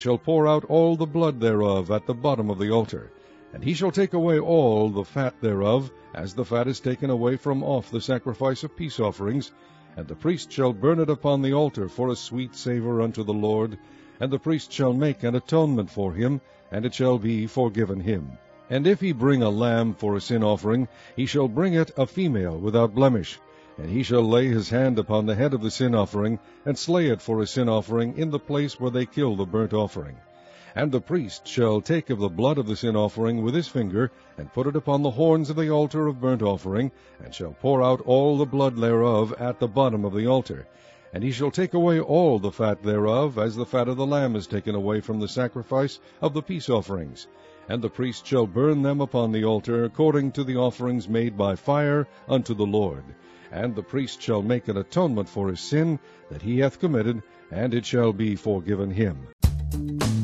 shall pour out all the blood thereof at the bottom of the altar. And he shall take away all the fat thereof, as the fat is taken away from off the sacrifice of peace offerings. And the priest shall burn it upon the altar for a sweet savour unto the Lord. And the priest shall make an atonement for him, and it shall be forgiven him. And if he bring a lamb for a sin offering, he shall bring it a female without blemish. And he shall lay his hand upon the head of the sin offering, and slay it for a sin offering in the place where they kill the burnt offering. And the priest shall take of the blood of the sin offering with his finger, and put it upon the horns of the altar of burnt offering, and shall pour out all the blood thereof at the bottom of the altar. And he shall take away all the fat thereof, as the fat of the lamb is taken away from the sacrifice of the peace offerings. And the priest shall burn them upon the altar, according to the offerings made by fire unto the Lord. And the priest shall make an atonement for his sin that he hath committed, and it shall be forgiven him.